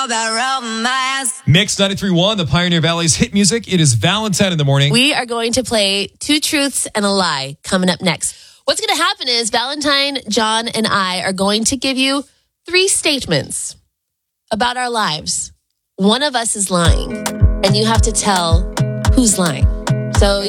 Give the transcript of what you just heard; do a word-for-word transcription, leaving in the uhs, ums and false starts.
Mix ninety-three point one, the Pioneer Valley's hit music. It is Valentine in the morning. We are going to play Two Truths and a Lie coming up next. What's going to happen is Valentine, John, and I are going to give you three statements about our lives. One of us is lying, and you have to tell who's lying. So